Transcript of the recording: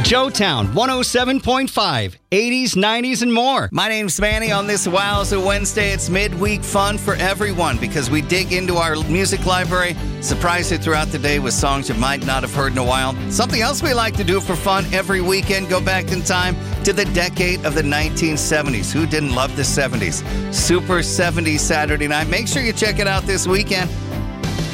Joetown 107.5, 80s, 90s, and more. My name's Manny. On this Wowza Wednesday, it's midweek fun for everyone because we dig into our music library, surprise you throughout the day with songs you might not have heard in a while. Something else we like to do for fun every weekend, go back in time to the decade of the 1970s. Who didn't love the 70s? Super 70s Saturday night. Make sure you check it out this weekend.